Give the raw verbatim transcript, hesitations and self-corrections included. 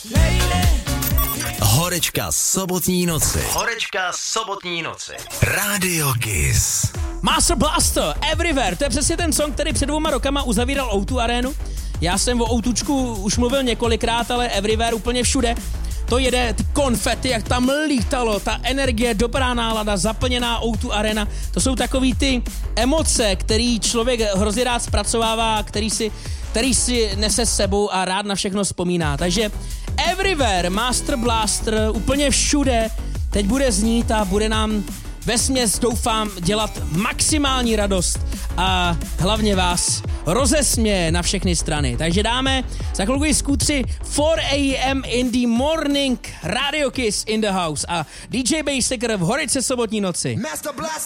Horečka sobotní noci. Horečka sobotní noci. Radio Kiss. Master Blaster, Everywhere, to je přesně ten song, který před dvouma rokama uzavíral ó dva Arenu. Já jsem o ó dvačku už mluvil několikrát, ale Everywhere úplně všude. To jede, ty konfety, jak tam lítalo, ta energie, dobrá nálada, zaplněná ó dva Arena. To jsou takový ty emoce, který člověk hrozně rád zpracovává, který si, který si nese s sebou a rád na všechno vzpomíná. Takže Everywhere, Master Blaster, úplně všude, teď bude znít a bude nám vesměs, doufám, dělat maximální radost a hlavně vás rozesměje na všechny strany. Takže dáme za chvilku skútři four a.m. in the morning, Radio Kiss in the house a dý džej Basiker v Horice sobotní noci.